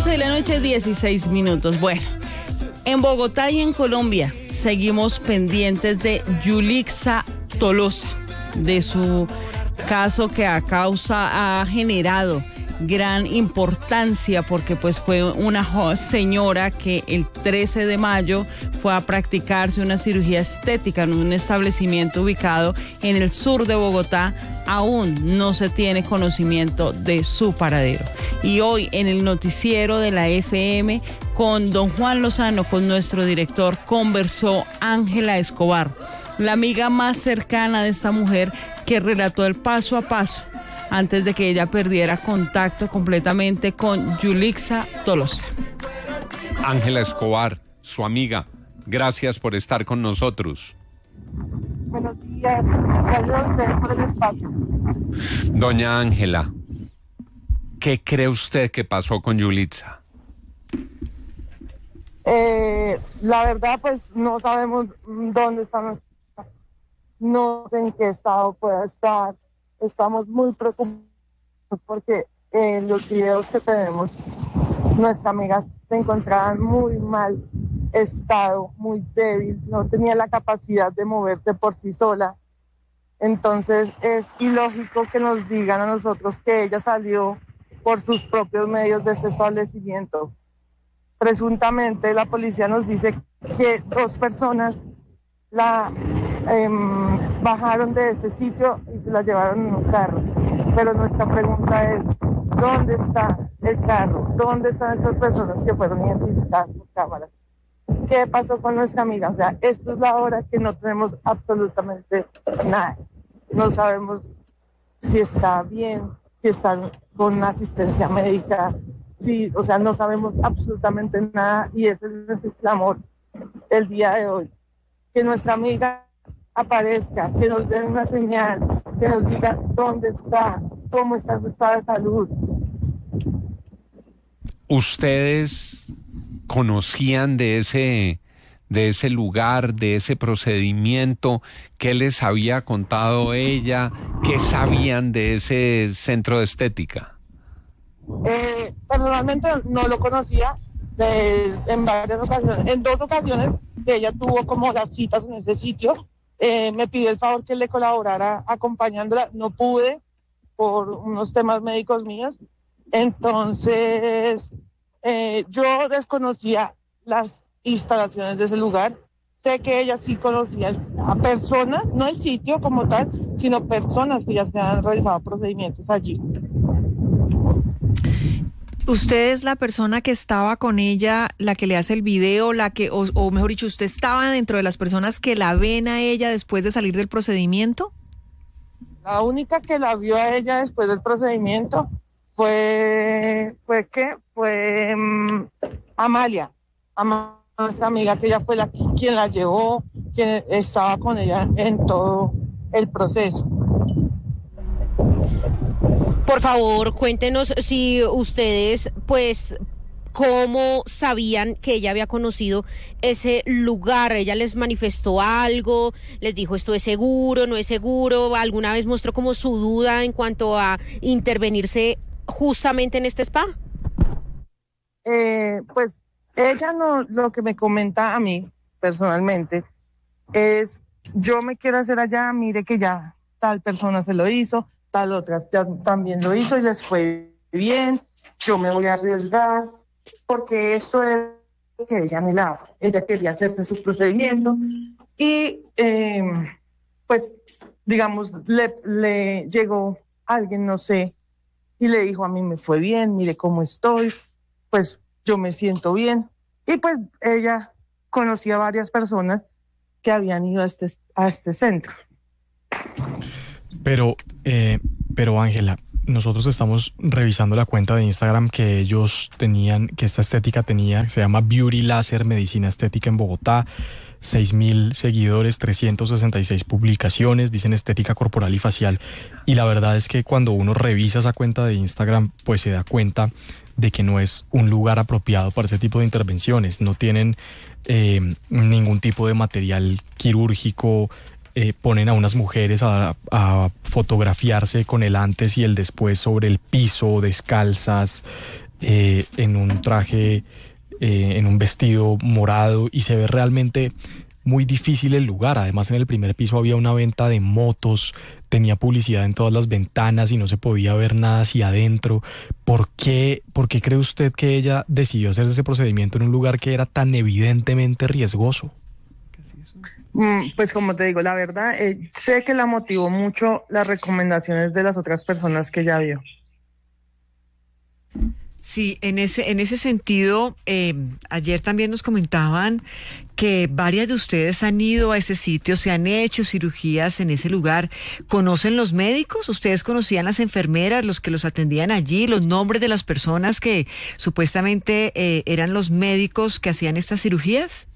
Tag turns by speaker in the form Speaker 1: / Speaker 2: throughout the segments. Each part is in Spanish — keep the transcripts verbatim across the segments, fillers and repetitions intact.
Speaker 1: once de la noche, dieciséis minutos. Bueno, en Bogotá y en Colombia seguimos pendientes de Yulixa Tolosa, de su caso que a causa ha generado gran importancia porque pues fue una señora que el trece de mayo fue a practicarse una cirugía estética en un establecimiento ubicado en el sur de Bogotá. Aún no se tiene conocimiento de su paradero. Y hoy en el noticiero de la F M con don Juan Lozano, con nuestro director, conversó Ángela Escobar, la amiga más cercana de esta mujer que relató el paso a paso antes de que ella perdiera contacto completamente con Yulixa Tolosa.
Speaker 2: Ángela Escobar, su amiga, gracias por estar con nosotros.
Speaker 3: Buenos días, gracias a ustedes por el espacio.
Speaker 2: Doña Ángela, ¿qué cree usted que pasó con Yulixa?
Speaker 3: Eh, la verdad, pues no sabemos dónde está, no sé en qué estado pueda estar. Estamos muy preocupados porque en eh, los videos que tenemos, nuestra amiga se encontraba en muy mal estado, muy débil, no tenía la capacidad de moverse por sí sola. Entonces es ilógico que nos digan a nosotros que ella salió por sus propios medios de ese establecimiento. Presuntamente la policía nos dice que dos personas la eh, bajaron de ese sitio y se la llevaron en un carro. Pero nuestra pregunta es, ¿dónde está el carro? ¿Dónde están esas personas que fueron identificadas por cámaras? ¿Qué pasó con nuestra amiga? O sea, esta es la hora que no tenemos absolutamente nada. No sabemos si está bien, si está con asistencia médica, si, o sea, no sabemos absolutamente nada y ese es el clamor el día de hoy. Que nuestra amiga aparezca, que nos den una señal, que nos diga dónde está, cómo está su estado de salud.
Speaker 2: ¿Ustedes conocían de ese, de ese lugar, de ese procedimiento? ¿Qué les había contado ella? ¿Qué sabían de ese centro de estética?
Speaker 3: Eh, personalmente no lo conocía de, en varias ocasiones, en dos ocasiones que ella tuvo como las citas en ese sitio. Eh, me pidió el favor que le colaborara acompañándola, no pude por unos temas médicos míos. Entonces eh, yo desconocía las instalaciones de ese lugar. Sé que ella sí conocía a personas, no el sitio como tal, sino personas que ya se han realizado procedimientos allí.
Speaker 4: ¿Usted es la persona que estaba con ella, la que le hace el video, la que, o, o mejor dicho, usted estaba dentro de las personas que la ven a ella después de salir del procedimiento?
Speaker 3: La única que la vio a ella después del procedimiento fue, fue ¿qué? Fue um, Amalia, Amalia, nuestra amiga, que ella fue la quien la llevó, quien estaba con ella en todo el proceso.
Speaker 5: Por favor, cuéntenos si ustedes, pues, cómo sabían que ella había conocido ese lugar. ¿Ella les manifestó algo? ¿Les dijo esto es seguro, no es seguro? ¿Alguna vez mostró como su duda en cuanto a intervenirse justamente en este spa?
Speaker 3: Eh, pues ella no, lo que me comenta a mí personalmente es, yo me quiero hacer allá, mire que ya tal persona se lo hizo, tal otra ya también lo hizo y les fue bien, yo me voy a arriesgar, porque esto es lo que ella anhelaba, ella quería hacerse su procedimiento y eh, pues digamos le, le llegó alguien, no sé, y le dijo a mí me fue bien, mire cómo estoy, pues yo me siento bien, y pues ella conocía a varias personas que habían ido a este, a este centro.
Speaker 6: Pero, eh, pero Ángela, nosotros estamos revisando la cuenta de Instagram que ellos tenían, que esta estética tenía, se llama Beauty Láser Medicina Estética en Bogotá, seis mil seguidores, trescientas sesenta y seis publicaciones, dicen estética corporal y facial, y la verdad es que cuando uno revisa esa cuenta de Instagram, pues se da cuenta de que no es un lugar apropiado para ese tipo de intervenciones, no tienen eh, ningún tipo de material quirúrgico. Eh, ponen a unas mujeres a, a fotografiarse con el antes y el después sobre el piso, descalzas. eh, en un traje, eh, en un vestido morado, y se ve realmente muy difícil el lugar. Además, en el primer piso había una venta de motos, tenía publicidad en todas las ventanas y no se podía ver nada hacia adentro. ¿Por qué, por qué cree usted que ella decidió hacer ese procedimiento en un lugar que era tan evidentemente riesgoso?
Speaker 3: Mm, Pues como te digo, la verdad, eh, sé que la motivó mucho las recomendaciones de las otras personas que ella vio.
Speaker 4: Sí, en ese, en ese sentido, eh, ayer también nos comentaban que varias de ustedes han ido a ese sitio, se han hecho cirugías en ese lugar. ¿Conocen los médicos? ¿Ustedes conocían las enfermeras, los que los atendían allí, los nombres de las personas que supuestamente eh, eran los médicos que hacían estas cirugías?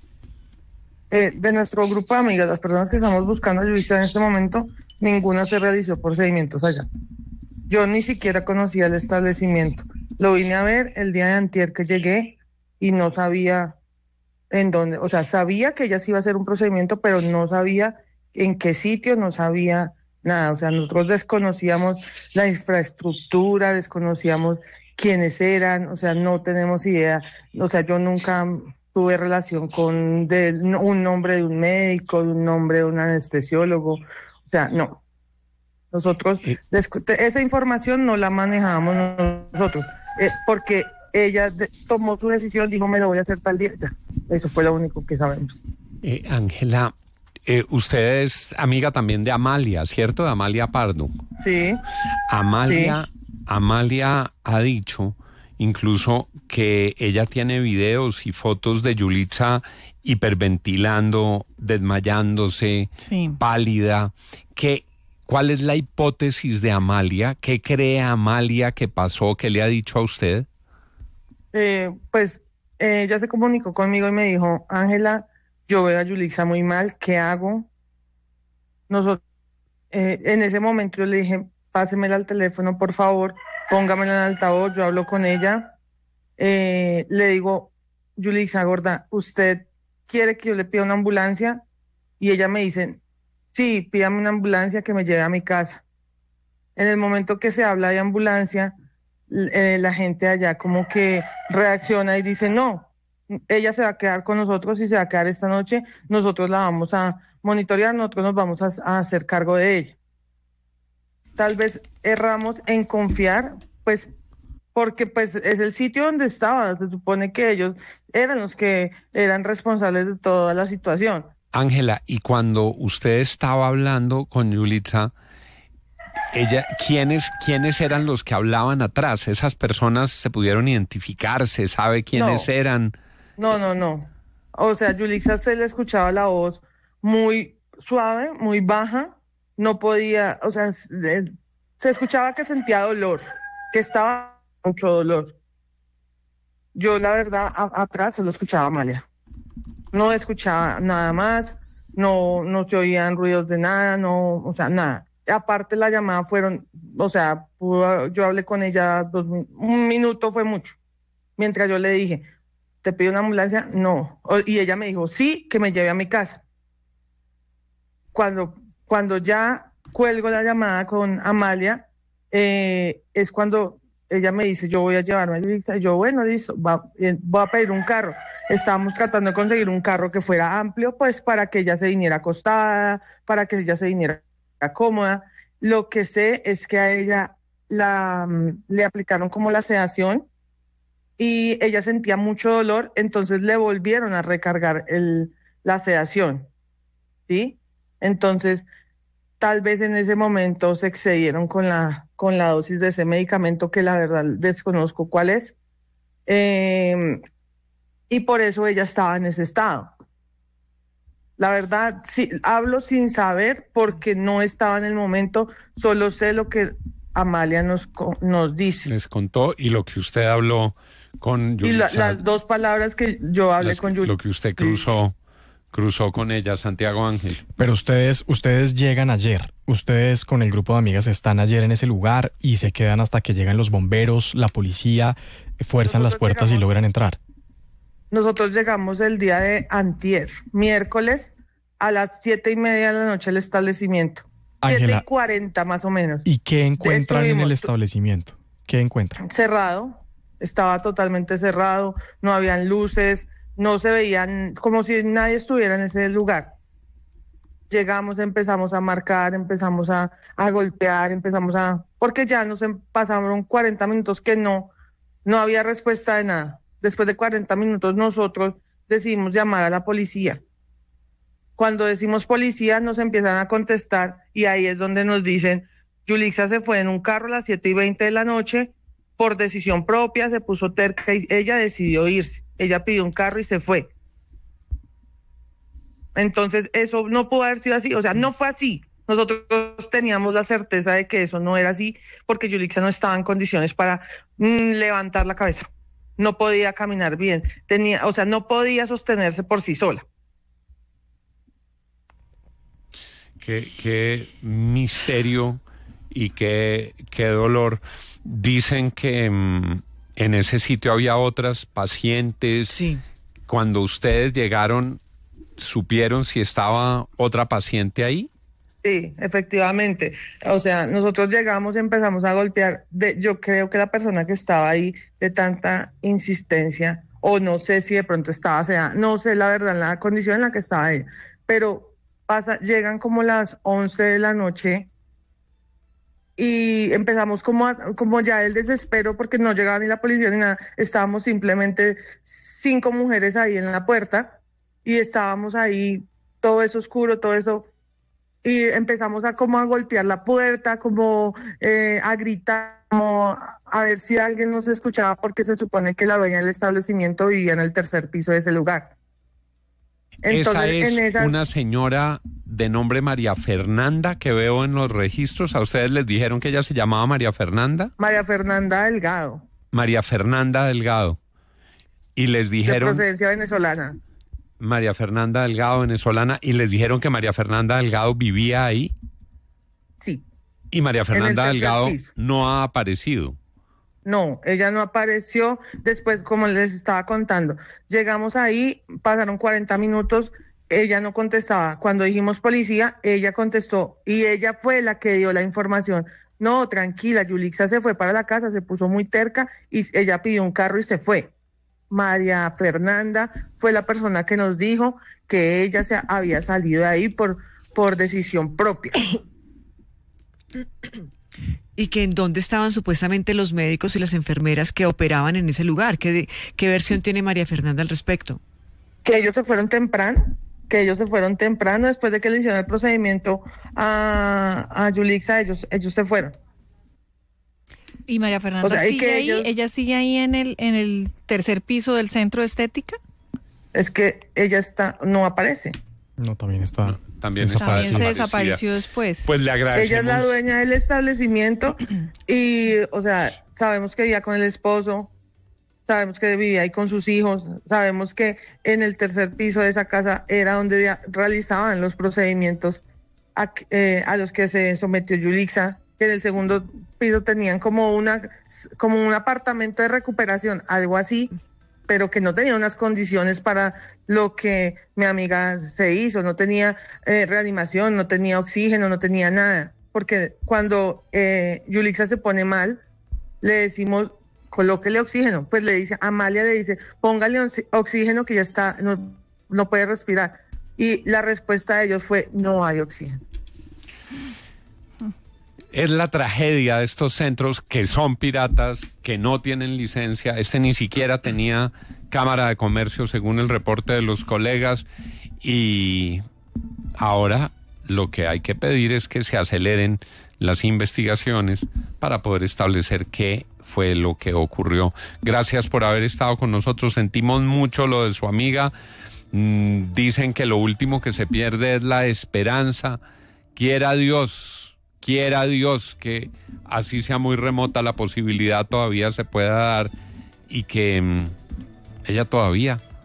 Speaker 3: Eh, de nuestro grupo de amigas, las personas que estamos buscando a Yulitza en este momento, ninguna se realizó procedimientos allá. Yo ni siquiera conocía el establecimiento. Lo vine a ver el día de antier que llegué y no sabía en dónde, o sea, sabía que ella sí iba a hacer un procedimiento, pero no sabía en qué sitio, no sabía nada. O sea, nosotros desconocíamos la infraestructura, desconocíamos quiénes eran, o sea, no tenemos idea. O sea, yo nunca tuve relación con de, un nombre de un médico, de un nombre de un anestesiólogo, o sea, no. Nosotros, eh, esa información no la manejábamos nosotros, eh, porque ella de, tomó su decisión, dijo, me la voy a hacer tal día. Ya, eso fue lo único que sabemos.
Speaker 2: Eh, Ángela, eh, usted es amiga también de Amalia, ¿cierto? De Amalia Pardo.
Speaker 3: Sí.
Speaker 2: Amalia,
Speaker 3: sí.
Speaker 2: Amalia ha dicho incluso que ella tiene videos y fotos de Yulitza hiperventilando, desmayándose, sí. pálida. ¿Qué, ¿Cuál es la hipótesis de Amalia? ¿Qué cree Amalia que pasó? ¿Qué le ha dicho a usted?
Speaker 3: Eh, pues eh, ella se comunicó conmigo y me dijo, Ángela, yo veo a Yulitza muy mal, ¿qué hago? Nosotros, eh, en ese momento yo le dije, pásemela al teléfono, por favor, póngamela en altavoz, yo hablo con ella. Eh, le digo, Yulitza, gorda, ¿usted quiere que yo le pida una ambulancia? Y ella me dice, sí, pídame una ambulancia que me lleve a mi casa. En el momento que se habla de ambulancia, eh, la gente allá como que reacciona y dice, no, ella se va a quedar con nosotros y se va a quedar esta noche, nosotros la vamos a monitorear, nosotros nos vamos a, a hacer cargo de ella. Tal vez erramos en confiar, pues, porque pues es el sitio donde estaba, se supone que ellos eran los que eran responsables de toda la situación.
Speaker 2: Ángela, y cuando usted estaba hablando con Yulitza, ella, ¿quiénes, quiénes eran los que hablaban atrás? ¿Esas personas se pudieron identificar? ¿Se sabe quiénes
Speaker 3: no,
Speaker 2: eran?
Speaker 3: No, no, no. O sea, Yulitza se le escuchaba la voz muy suave, muy baja, no podía, o sea, se, se escuchaba que sentía dolor, que estaba mucho dolor. Yo, la verdad, a, atrás solo escuchaba a Amalia. No escuchaba nada más, no, no se oían ruidos de nada, no, o sea, nada. Aparte la llamada fueron, o sea, pudo, yo hablé con ella dos, un minuto fue mucho. Mientras yo le dije, ¿te pido una ambulancia? No. Y ella me dijo, sí, que me lleve a mi casa. Cuando, cuando ya cuelgo la llamada con Amalia, eh, es cuando ella me dice, yo voy a llevarme a Yulitza. Yo, bueno, listo, va, eh, voy a pedir un carro. Estábamos tratando de conseguir un carro que fuera amplio, pues para que ella se viniera acostada, para que ella se viniera cómoda. Lo que sé es que a ella la, le aplicaron como la sedación y ella sentía mucho dolor, entonces le volvieron a recargar el, la sedación, ¿sí? Entonces, tal vez en ese momento se excedieron con la, con la dosis de ese medicamento que la verdad desconozco cuál es, eh, y por eso ella estaba en ese estado. La verdad, sí, hablo sin saber porque no estaba en el momento, solo sé lo que Amalia nos, nos dice.
Speaker 2: Les contó y lo que usted habló con Yulitza.
Speaker 3: Y la, las dos palabras que yo hablé
Speaker 2: las,
Speaker 3: con Yulitza.
Speaker 2: Lo que usted cruzó, cruzó con ella, Santiago Ángel.
Speaker 6: Pero ustedes, ustedes llegan ayer, ustedes con el grupo de amigas están ayer en ese lugar y se quedan hasta que llegan los bomberos, la policía, fuerzan Nosotros las puertas llegamos, y logran entrar.
Speaker 3: Nosotros llegamos el día de antier, miércoles, a las siete y media de la noche al establecimiento.
Speaker 6: Ángela,
Speaker 3: siete y cuarenta más o menos.
Speaker 6: ¿Y qué encuentran en el establecimiento? ¿Qué encuentran?
Speaker 3: Cerrado, estaba totalmente cerrado, no habían luces, no se veían, como si nadie estuviera en ese lugar. Llegamos, empezamos a marcar, empezamos a, a golpear, empezamos a... Porque ya nos pasaron cuarenta minutos que no, no había respuesta de nada. Después de cuarenta minutos nosotros decidimos llamar a la policía. Cuando decimos policía nos empiezan a contestar y ahí es donde nos dicen, Yulixa se fue en un carro a las siete y veinte de la noche, por decisión propia, se puso terca y ella decidió irse. Ella pidió un carro y se fue. Entonces eso no pudo haber sido así, o sea, no fue así. Nosotros teníamos la certeza de que eso no era así porque Yulixa no estaba en condiciones para mm, levantar la cabeza. No podía caminar bien, tenía, o sea, no podía sostenerse por sí sola.
Speaker 2: Qué, qué misterio y qué, qué dolor. Dicen que mmm, en ese sitio había otras pacientes.
Speaker 4: Sí.
Speaker 2: Cuando ustedes llegaron, ¿supieron si estaba otra paciente ahí?
Speaker 3: Sí, efectivamente. O sea, nosotros llegamos y empezamos a golpear. De, yo creo que la persona que estaba ahí de tanta insistencia, o no sé si de pronto estaba, o sea, no sé la verdad, la condición en la que estaba ella, pero pasa, llegan como las once de la noche y empezamos como, a, como ya el desespero porque no llegaba ni la policía ni nada. Estábamos simplemente cinco mujeres ahí en la puerta y estábamos ahí, todo eso oscuro, todo eso. Y empezamos a como a golpear la puerta, como eh, a gritar, como a ver si alguien nos escuchaba porque se supone que la dueña del establecimiento vivía en el tercer piso de ese lugar.
Speaker 2: Entonces, esa es en esas... una señora de nombre María Fernanda que veo en los registros. ¿A ustedes les dijeron que ella se llamaba María Fernanda?
Speaker 3: María Fernanda Delgado.
Speaker 2: María Fernanda Delgado. Y les dijeron...
Speaker 3: De procedencia venezolana.
Speaker 2: María Fernanda Delgado, venezolana, y les dijeron que María Fernanda Delgado vivía ahí.
Speaker 3: Sí.
Speaker 2: Y María Fernanda Delgado piso. No ha aparecido.
Speaker 3: No, ella no apareció. Después, como les estaba contando, llegamos ahí, pasaron cuarenta minutos, ella no contestaba. Cuando dijimos policía, ella contestó y ella fue la que dio la información. No, tranquila, Yulixa se fue para la casa, se puso muy terca y ella pidió un carro y se fue. María Fernanda fue la persona que nos dijo que ella se había salido de ahí por, por decisión propia.
Speaker 4: ¿Y que en dónde estaban supuestamente los médicos y las enfermeras que operaban en ese lugar? ¿Qué, qué versión tiene María Fernanda al respecto?
Speaker 3: Que ellos se fueron temprano, que ellos se fueron temprano después de que le hicieron el procedimiento a, a Yulixa, ellos, ellos se fueron.
Speaker 7: ¿Y María Fernanda o sea, sigue que ahí? Ellos... ¿Ella sigue ahí en el en el tercer piso del centro de estética?
Speaker 3: Es que ella está, no aparece.
Speaker 6: No, también está. No,
Speaker 2: también
Speaker 7: está también se desapareció después.
Speaker 2: Pues le agradecemos.
Speaker 3: Ella es la dueña del establecimiento y, o sea, sabemos que vivía con el esposo, sabemos que vivía ahí con sus hijos, sabemos que en el tercer piso de esa casa era donde realizaban los procedimientos a, eh, a los que se sometió Yulixa. Que en el segundo piso tenían como una como un apartamento de recuperación, algo así, pero que no tenía unas condiciones para lo que mi amiga se hizo, no tenía eh, reanimación, no tenía oxígeno, no tenía nada, porque cuando eh, Yulixa se pone mal, le decimos, colóquele oxígeno, pues le dice, Amalia le dice, póngale oxígeno que ya está, no, no puede respirar, y la respuesta de ellos fue, no hay oxígeno.
Speaker 2: Es la tragedia de estos centros que son piratas, que no tienen licencia. Este ni siquiera tenía cámara de comercio, según el reporte de los colegas. Y ahora lo que hay que pedir es que se aceleren las investigaciones para poder establecer qué fue lo que ocurrió. Gracias por haber estado con nosotros. Sentimos mucho lo de su amiga. Mm, dicen que lo último que se pierde es la esperanza. Quiera Dios... Quiera Dios que así sea muy remota la posibilidad todavía se pueda dar y que mmm, ella todavía